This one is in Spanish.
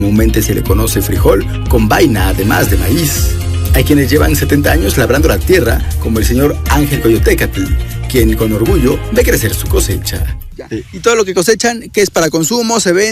Comúnmente se le conoce frijol con vaina además de maíz. Hay quienes llevan 70 años labrando la tierra, como el señor Ángel Coyotecatl, quien con orgullo ve crecer su cosecha. Y todo lo que cosechan, que es para consumo, se vende.